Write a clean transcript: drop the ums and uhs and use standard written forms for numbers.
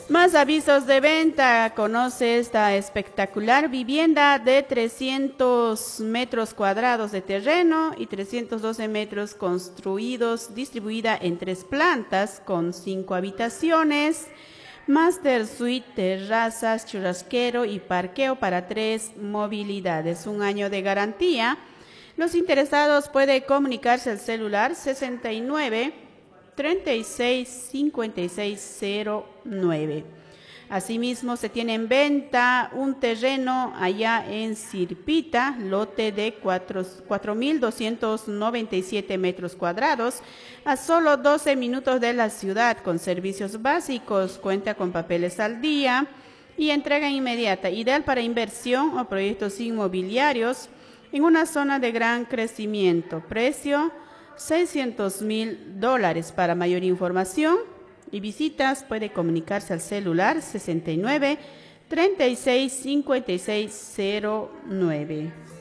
Más avisos de venta. Conoce esta espectacular vivienda de 300 metros cuadrados de terreno y 312 metros construidos, distribuida en 3 plantas con 5 habitaciones, master suite, terrazas, churrasquero y parqueo para 3 movilidades. 1 año de garantía. Los interesados pueden comunicarse al celular 69 36 56 09. Asimismo, se tiene en venta un terreno allá en Sirpita, lote de 4.297 metros cuadrados, a solo 12 minutos de la ciudad, con servicios básicos, cuenta con papeles al día y entrega inmediata, ideal para inversión o proyectos inmobiliarios en una zona de gran crecimiento. Precio $600,000. Para mayor información y visitas puede comunicarse al celular 69 36 56 09.